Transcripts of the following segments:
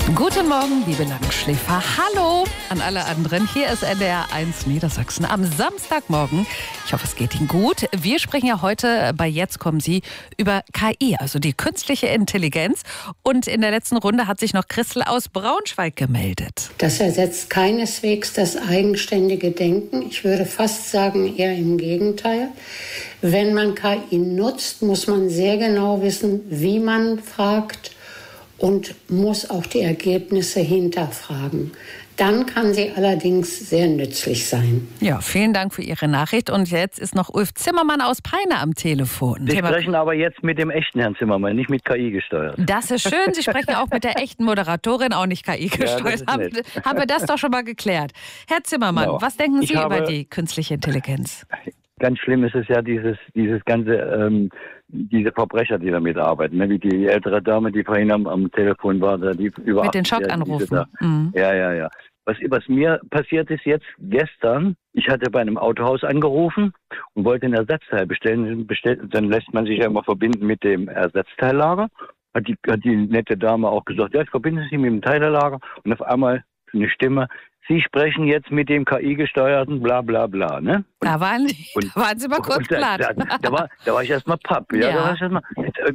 Guten Morgen, liebe Langschläfer. Hallo an alle anderen. Hier ist NDR 1 Niedersachsen am Samstagmorgen. Ich hoffe, es geht Ihnen gut. Wir sprechen ja heute bei Jetzt kommen Sie über KI, also die künstliche Intelligenz. Und in der letzten Runde hat sich noch Christel aus Braunschweig gemeldet. Das ersetzt keineswegs das eigenständige Denken. Ich würde fast sagen, eher im Gegenteil. Wenn man KI nutzt, muss man sehr genau wissen, wie man fragt, und muss auch die Ergebnisse hinterfragen. Dann kann sie allerdings sehr nützlich sein. Ja, vielen Dank für Ihre Nachricht. Und jetzt ist noch Ulf Zimmermann aus Peine am Telefon. Sie sprechen aber jetzt mit dem echten Herrn Zimmermann, nicht mit KI gesteuert. Das ist schön. Sie sprechen auch mit der echten Moderatorin, auch nicht KI gesteuert. Ja, haben wir das doch schon mal geklärt. Herr Zimmermann, Genau. Was denken Sie über die künstliche Intelligenz? Ganz schlimm ist es ja, dieses ganze, diese Verbrecher, die damit arbeiten, ne? Wie die ältere Dame, die vorhin am Telefon war, die über mit den Schockanrufen. Ja. Was mir passiert ist jetzt gestern, ich hatte bei einem Autohaus angerufen und wollte ein Ersatzteil bestellen. Dann lässt man sich ja immer verbinden mit dem Ersatzteillager. Hat die nette Dame auch gesagt, ja, ich verbinde Sie mit dem Teillager. Und auf einmal eine Stimme: Sie sprechen jetzt mit dem KI-gesteuerten bla bla bla, ne? Da waren Sie mal kurz platt. Da war ich erstmal papp. Ja. Da war ich erstmal,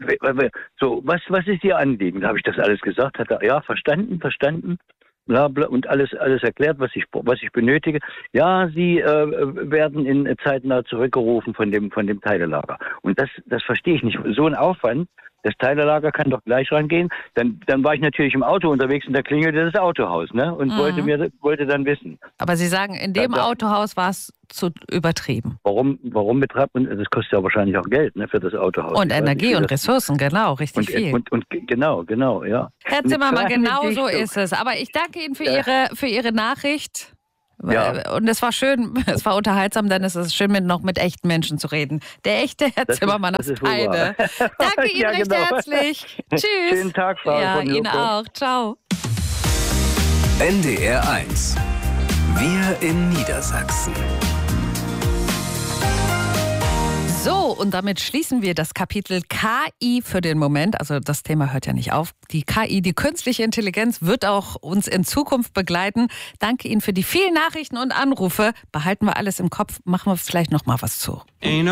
so, was ist Ihr Anliegen? Da habe ich das alles gesagt. Hat er, ja, verstanden, bla bla, und alles erklärt, was ich benötige. Ja, Sie werden in zeitnah zurückgerufen von dem Teilelager. Und das verstehe ich nicht. So ein Aufwand. Das Teilelager kann doch gleich rangehen. Dann war ich natürlich im Auto unterwegs und da klingelte das Autohaus, ne? Und wollte dann wissen. Aber Sie sagen, in dem Autohaus war es zu übertrieben. Warum betreibt man, das kostet ja wahrscheinlich auch Geld, ne, für das Autohaus. Und Energie und Ressourcen, genau, richtig viel. Und genau, ja. Herr Zimmermann, genau so ist es. Aber ich danke Ihnen für Ihre Nachricht. Ja. Und es war schön, es war unterhaltsam, denn es ist schön, noch mit echten Menschen zu reden. Der echte Herr Zimmermann aus Peine. Danke Ihnen recht herzlich. Tschüss. Schönen Tag, Frau. Ja, Ihnen auch. Ciao. NDR 1. Wir in Niedersachsen. So, und damit schließen wir das Kapitel KI für den Moment. Also das Thema hört ja nicht auf. Die KI, die künstliche Intelligenz, wird auch uns in Zukunft begleiten. Danke Ihnen für die vielen Nachrichten und Anrufe. Behalten wir alles im Kopf, machen wir vielleicht noch mal was zu.